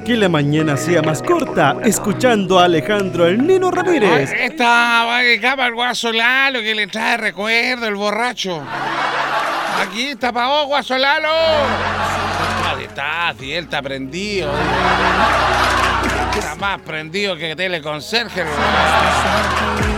Que la mañana sea más corta, escuchando a Alejandro el Nino Ramírez. Esta capa el guaso Lalo que le trae recuerdo, el borracho. Aquí está pa' vos, guaso Lalo. Está, si él está prendido. Está más prendido que teleconserje.